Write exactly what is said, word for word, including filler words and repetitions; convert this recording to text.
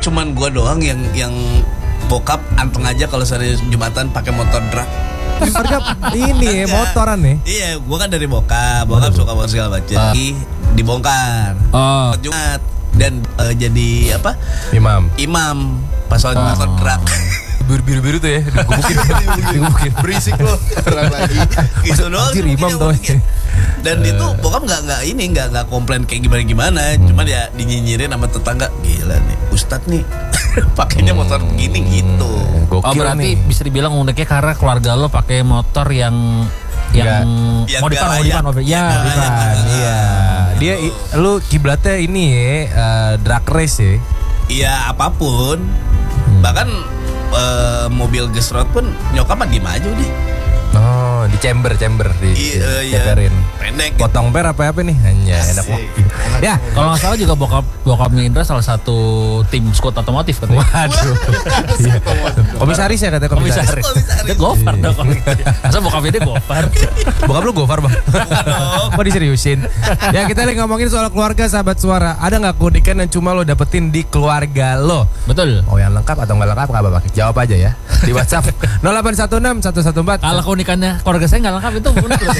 cuman gua doang yang yang bokap anteng aja kalau sehari Jumatan pakai motor drag. Harga ini ya, motoran nih. Iya, gua kan dari bokap, bokap suka motor segala macam. Uh. Dibongkar. Oh. Jumat dan uh, jadi apa? Imam. Imam pas sholat motor drag. Biru-biru tuh ya, digubukin, digubukin. Berisik loh. Orang lagi. Gitu doang. Anjir Imam tuh. Dan uh. itu bokap nggak nggak ini nggak nggak komplain kayak gimana gimana, hmm. cuman ya dinyinyirin sama tetangga, gila nih Ustadz nih pakainya motor begini hmm. gitu. Gokil oh berarti nih. Bisa dibilang uniknya karena keluarga lo pakai motor yang yang modifan modifan modifan ya modifan iya dia i, lu kiblatnya ini ya uh, drag race ya iya apapun hmm. bahkan uh, mobil gesrot pun nyokap mah diem aja udah. Oh, di chamber chamber di ceperin. Pendek. Potong per apa apa nih? Hanya enak banget. Ya, kalau nggak salah juga bokap bokapnya Indra salah satu tim squad otomotif katanya. Waduh. Komisaris ya katanya komisaris. Komisaris. Dia gofar dong kalau gitu. Masa bokapnya dia gofar. Bokap lu gofar, Bang? Kok diseriusin? Ya, kita lagi ngomongin soal keluarga sahabat suara. Ada nggak keunikan yang cuma lo dapetin di keluarga lo? Betul. Oh, yang lengkap atau nggak lengkap nggak apa-apa. Jawab aja ya di WhatsApp nol delapan satu enam satu satu empat. Kalau keunikannya keluarga saya nggak lengkap itu unik loh.